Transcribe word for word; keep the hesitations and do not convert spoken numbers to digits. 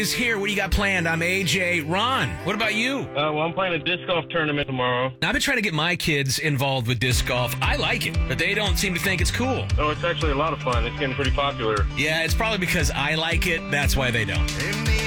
Is here. What do you got planned? I'm A J. Ron, what about you? Uh, well, I'm playing a disc golf tournament tomorrow. I've been trying to get my kids involved with disc golf. I like it, but they don't seem to think it's cool. Oh, it's actually a lot of fun. It's getting pretty popular. Yeah, it's probably because I like it. That's why they don't.